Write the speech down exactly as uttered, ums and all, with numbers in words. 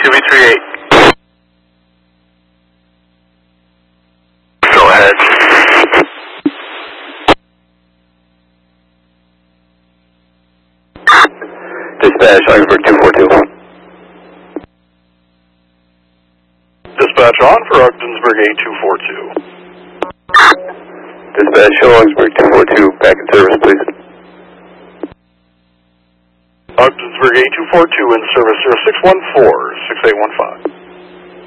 two B three eight. Go ahead. Dispatch, Augsburg two four two. Dispatch on for Ogdensburg A two four two. Dispatch, show Augsburg two four two, back in service, please. Ogdensburg A two four two in service zero six one four, six eight one five.